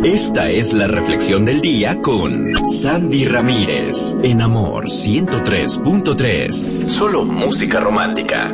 Esta es la reflexión del día con Sandy Ramírez, en Amor 103.3. Solo música romántica.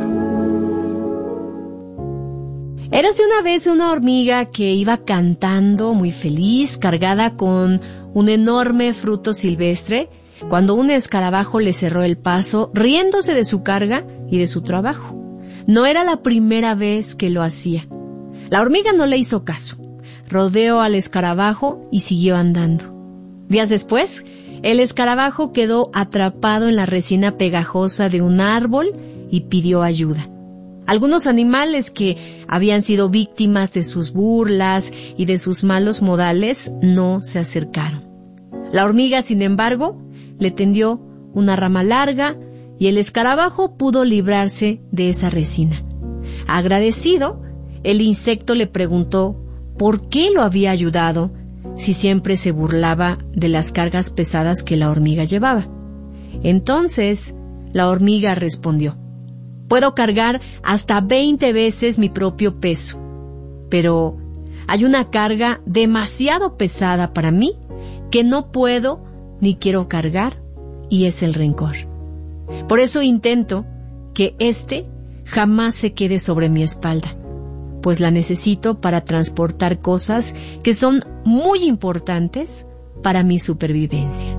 Érase una vez una hormiga que iba cantando muy feliz, cargada con un enorme fruto silvestre, cuando un escarabajo le cerró el paso, riéndose de su carga y de su trabajo. No era la primera vez que lo hacía. La hormiga no le hizo caso. Rodeó al escarabajo y siguió andando. Días después, el escarabajo quedó atrapado en la resina pegajosa de un árbol y pidió ayuda. Algunos animales que habían sido víctimas de sus burlas y de sus malos modales no se acercaron. La hormiga, sin embargo, le tendió una rama larga y el escarabajo pudo librarse de esa resina. Agradecido, el insecto le preguntó por qué lo había ayudado si siempre se burlaba de las cargas pesadas que la hormiga llevaba. Entonces, la hormiga respondió: puedo cargar hasta 20 veces mi propio peso, pero hay una carga demasiado pesada para mí que no puedo ni quiero cargar, y es el rencor. Por eso intento que jamás se quede sobre mi espalda, pues la necesito para transportar cosas que son muy importantes para mi supervivencia.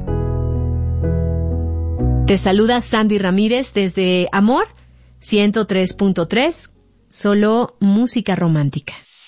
Te saluda Sandy Ramírez desde Amor 103.3, solo música romántica.